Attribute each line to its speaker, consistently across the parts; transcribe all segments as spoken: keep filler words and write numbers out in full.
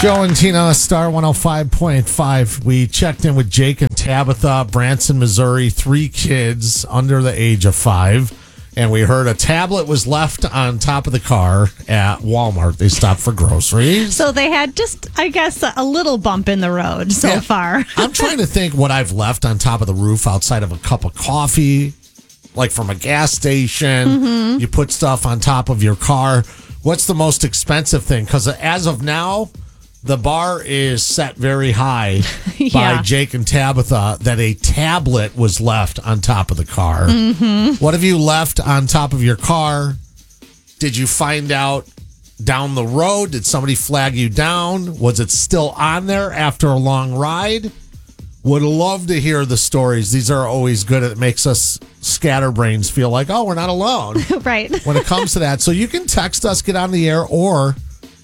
Speaker 1: Joe and Tina, Star one oh five point five. We checked in with Jake and Tabitha, Branson, Missouri, three kids under the age of five. And we heard a tablet was left on top of the car at Walmart. They stopped for groceries.
Speaker 2: So they had just, I guess, a little bump in the road so
Speaker 1: Yeah.
Speaker 2: far.
Speaker 1: I'm trying to think what I've left on top of the roof outside of a cup of coffee, like from a gas station.
Speaker 2: Mm-hmm.
Speaker 1: You put stuff on top of your car. What's the most expensive thing? Because as of now, the bar is set very high
Speaker 2: Yeah.
Speaker 1: by Jake and Tabitha that a tablet was left on top of the car.
Speaker 2: Mm-hmm.
Speaker 1: What have you left on top of your car? Did you find out down the road? Did somebody flag you down? Was it still on there after a long ride? Would love to hear the stories. These are always good. It makes us scatterbrains feel like, oh, we're not alone
Speaker 2: Right.
Speaker 1: when it comes to that. So you can text us, get on the air, or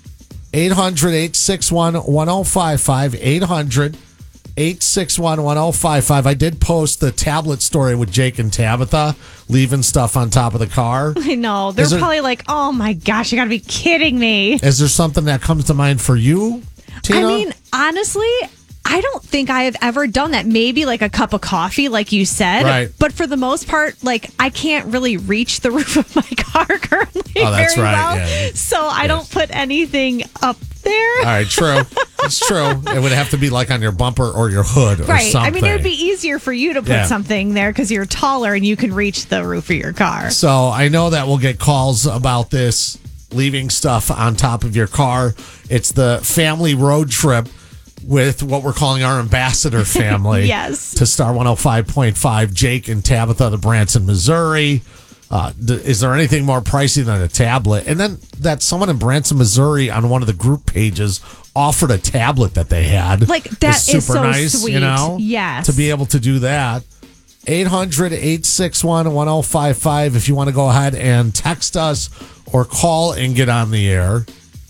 Speaker 1: eight hundred, eight six one, one oh five five, eight hundred, eight six one, one oh five five. I did post the tablet story with Jake and Tabitha leaving stuff on top of the car.
Speaker 2: I know. They're
Speaker 1: Is there-
Speaker 2: probably like, oh my gosh, you got to be kidding me.
Speaker 1: Is there something that comes to mind for you, Tina?
Speaker 2: I mean, honestly, I don't think I have ever done that. Maybe like a cup of coffee, like you said.
Speaker 1: Right.
Speaker 2: But for the most part, like I can't really reach the roof of my car currently
Speaker 1: Oh, that's
Speaker 2: very
Speaker 1: right,
Speaker 2: well.
Speaker 1: yeah.
Speaker 2: So I don't put anything up there.
Speaker 1: All right, true. It's true. It would have to be like on your bumper or your hood or
Speaker 2: Right.
Speaker 1: something.
Speaker 2: I mean, it would be easier for you to put
Speaker 1: Yeah.
Speaker 2: something there because you're taller and you can reach the roof of your car.
Speaker 1: So I know that we'll get calls about this, leaving stuff on top of your car. It's the family road trip with what we're calling our ambassador family.
Speaker 2: Yes.
Speaker 1: To Star one oh five point five, Jake and Tabitha, the Branson, Missouri. Uh, d- is there anything more pricey than a tablet? And then that someone in Branson, Missouri on one of the group pages offered a tablet that they had.
Speaker 2: Like, that
Speaker 1: It's
Speaker 2: is
Speaker 1: super
Speaker 2: so
Speaker 1: nice,
Speaker 2: sweet.
Speaker 1: you know?
Speaker 2: Yes.
Speaker 1: To be able to do that. eight hundred, eight six one, one oh five five if you want to go ahead and text us or call and get on the air.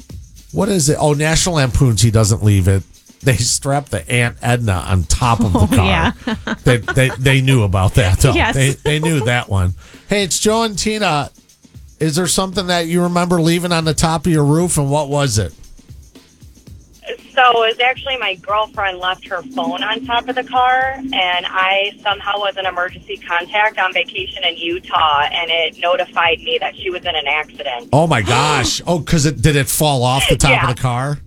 Speaker 1: What is it? Oh, National Lampoon's He Doesn't Leave It. They strapped the Aunt Edna on top of the
Speaker 2: Oh,
Speaker 1: car.
Speaker 2: yeah.
Speaker 1: they, they they knew about that, though.
Speaker 2: Yes.
Speaker 1: They, they knew that one. Hey, it's Joe and Tina. Is there something that you remember leaving on the top of your roof, and what was it?
Speaker 3: So it was actually my girlfriend left her phone on top of the car, and I somehow was an emergency contact on vacation in Utah, and it notified me that she was in an accident.
Speaker 1: Oh, my gosh. Oh, because it did it fall off the top
Speaker 3: Yeah.
Speaker 1: of the car?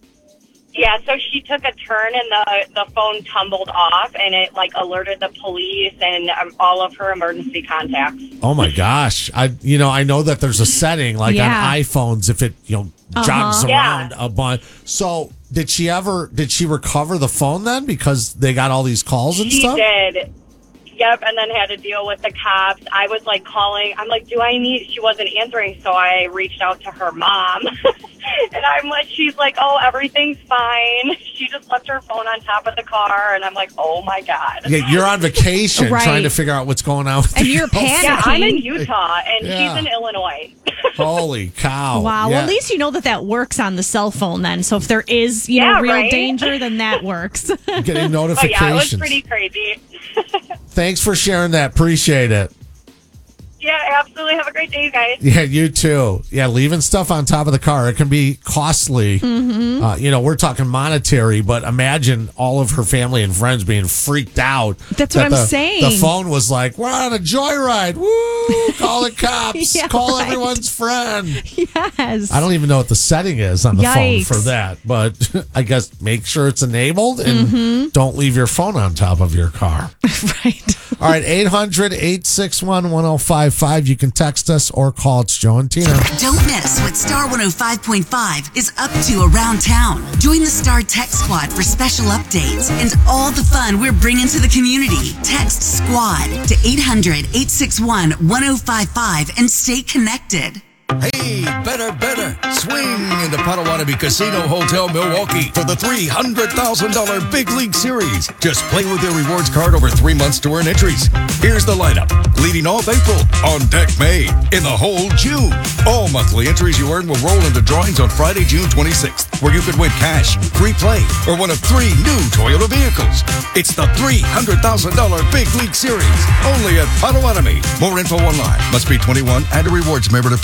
Speaker 3: Yeah, so she took a turn, and the the phone tumbled off, and it like alerted the police and um, all of her emergency contacts.
Speaker 1: Oh my gosh! I you know I know that there's a setting like
Speaker 2: Yeah.
Speaker 1: on iPhones if it you know jogs
Speaker 3: Yeah.
Speaker 1: around a bunch. So did she ever did she recover the phone then because they got all these calls and
Speaker 3: She
Speaker 1: stuff?
Speaker 3: did. Yep, and then had to deal with the cops. I was like calling. I'm like, do I need? She wasn't answering, so I reached out to her mom. And I'm like, she's like, oh, everything's fine. She just left her phone on top of the car. And I'm like, oh my God.
Speaker 1: Yeah, you're on vacation
Speaker 2: Right.
Speaker 1: trying to figure out what's going on with
Speaker 2: And
Speaker 1: your
Speaker 2: you're
Speaker 1: girlfriend.
Speaker 3: Yeah, I'm in
Speaker 2: Panicking.
Speaker 3: Utah, and
Speaker 1: Yeah.
Speaker 3: she's in Illinois.
Speaker 1: Holy cow!
Speaker 2: Wow.
Speaker 1: Yeah.
Speaker 2: Well, at least you know that that works on the cell phone then. So if there is, you
Speaker 3: Yeah,
Speaker 2: know, real
Speaker 3: right?
Speaker 2: danger, then that works.
Speaker 1: Getting
Speaker 3: But
Speaker 1: notifications.
Speaker 3: yeah, it was pretty crazy.
Speaker 1: Thanks for sharing that. Appreciate it.
Speaker 3: Yeah, absolutely. Have a great day, guys.
Speaker 1: Yeah, you too. Yeah, leaving stuff on top of the car, it can be costly.
Speaker 2: Mm-hmm.
Speaker 1: Uh, you know, we're talking monetary, but imagine all of her family and friends being freaked out.
Speaker 2: That's
Speaker 1: that
Speaker 2: what I'm
Speaker 1: the,
Speaker 2: saying.
Speaker 1: The phone was like, we're on a joyride. Woo! Call the cops.
Speaker 2: Yeah,
Speaker 1: Call
Speaker 2: right.
Speaker 1: everyone's friend.
Speaker 2: Yes.
Speaker 1: I don't even know what the setting is on the
Speaker 2: Yikes.
Speaker 1: phone for that, but I guess make sure it's enabled and
Speaker 2: Mm-hmm.
Speaker 1: don't leave your phone on top of your car.
Speaker 2: Right.
Speaker 1: All right, eight hundred, eight six one, one oh five five. You can text us or call. It's Joe and Tina.
Speaker 4: Don't miss what Star one oh five point five is up to around town. Join the Star Text Squad for special updates and all the fun we're bringing to the community. Text SQUAD to eight hundred, eight six one, one oh five five and stay connected.
Speaker 5: Hey, better, better. Swing into Potawatomi Casino Hotel Milwaukee for the three hundred thousand dollars Big League Series. Just play with your rewards card over three months to earn entries. Here's the lineup. Leading off April, on deck May, in the hole June. All monthly entries you earn will roll into drawings on Friday, June twenty-sixth, where you could win cash, free play, or one of three new Toyota vehicles. It's the three hundred thousand dollars Big League Series, only at Potawatomi. More info online. Must be twenty-one and a rewards member to play.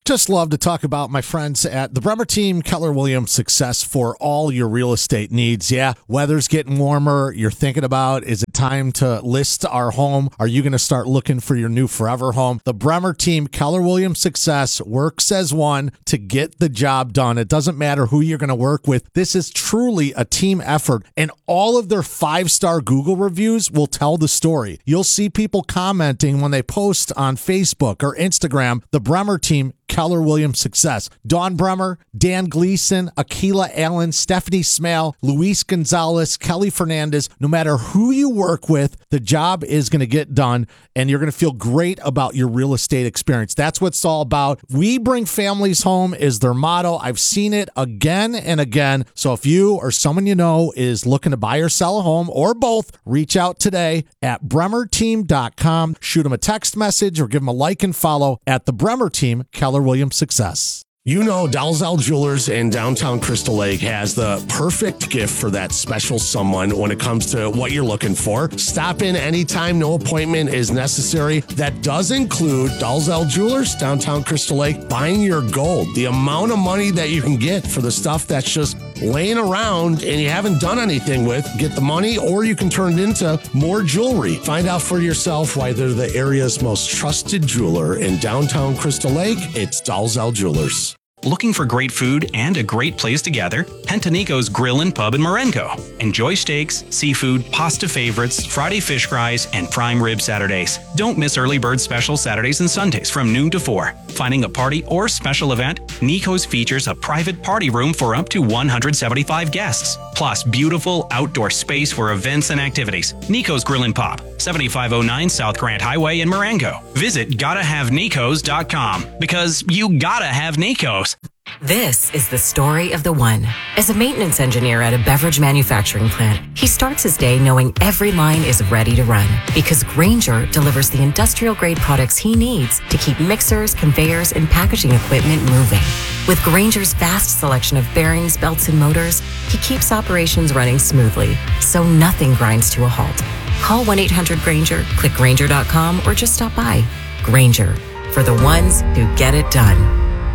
Speaker 1: Just love to talk about my friends at the Bremer Team, Keller Williams Success for all your real estate needs. Yeah, weather's getting warmer. You're thinking about, is it time to list our home? Are you going to start looking for your new forever home? The Bremer Team, Keller Williams Success works as one to get the job done. It doesn't matter who you're going to work with. This is truly a team effort, and all of their five-star Google reviews will tell the story. You'll see people commenting when they post on Facebook or Instagram, the Bremer Team, Keller Williams Success. Dawn Bremer, Dan Gleason, Akila Allen, Stephanie Smale, Luis Gonzalez, Kelly Fernandez. No matter who you work with, the job is going to get done, and you're going to feel great about your real estate experience. That's what it's all about. We bring families home is their motto. I've seen it again and again. So if you or someone you know is looking to buy or sell a home, or both, reach out today at bremer team dot com. Shoot them a text message or give them a like and follow at the Bremer Team, Keller Williams Success.
Speaker 6: You know, Dalzell Jewelers in downtown Crystal Lake has the perfect gift for that special someone when it comes to what you're looking for. Stop in anytime, no appointment is necessary. That does include Dalzell Jewelers, downtown Crystal Lake, buying your gold. The amount of money that you can get for the stuff that's just laying around and you haven't done anything with, get the money, or you can turn it into more jewelry. Find out for yourself why they're the area's most trusted jeweler in downtown Crystal Lake. It's Dalzell Jewelers.
Speaker 7: Looking for great food and a great place to gather? Head to Nico's Grill and Pub in Marengo. Enjoy steaks, seafood, pasta favorites, Friday fish fries, and prime rib Saturdays. Don't miss early bird special Saturdays and Sundays from noon to four. Finding a party or special event? Nico's features a private party room for up to one hundred seventy-five guests, plus beautiful outdoor space for events and activities. Nico's Grill and Pub, seventy-five oh nine South Grant Highway in Marengo. Visit gotta have nicos dot com because you gotta have Nico's.
Speaker 8: This is the story of the one. As a maintenance engineer at a beverage manufacturing plant, he starts his day knowing every line is ready to run because Grainger delivers the industrial-grade products he needs to keep mixers, conveyors, and packaging equipment moving. With Grainger's vast selection of bearings, belts, and motors, he keeps operations running smoothly, so nothing grinds to a halt. Call one eight hundred Grainger, click Grainger dot com, or just stop by. Grainger, for the ones who get it done.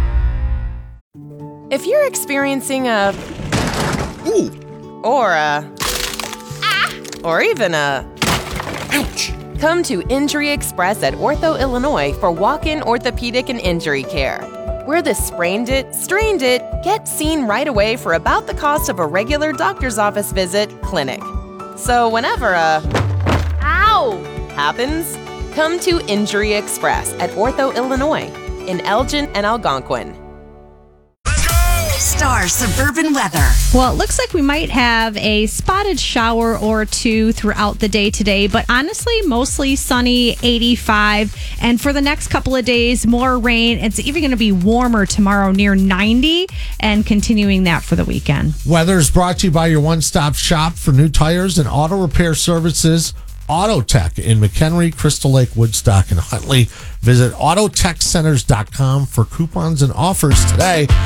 Speaker 9: If you're experiencing a
Speaker 10: Ooh.
Speaker 9: or a ah, or even a
Speaker 10: Ouch.
Speaker 9: come to Injury Express at Ortho, Illinois for walk-in orthopedic and injury care. We're the sprained it, strained it, get seen right away for about the cost of a regular doctor's office visit clinic. So whenever a ow happens, come to Injury Express at Ortho, Illinois in Elgin and Algonquin.
Speaker 4: Star Suburban Weather.
Speaker 2: Well, it looks like we might have a spotted shower or two throughout the day today, but honestly, mostly sunny, eighty-five. And for the next couple of days, more rain. It's even going to be warmer tomorrow, near ninety, and continuing that for the weekend.
Speaker 1: Weather is brought to you by your one-stop shop for new tires and auto repair services, Auto Tech in McHenry, Crystal Lake, Woodstock, and Huntley. Visit auto tech centers dot com for coupons and offers today.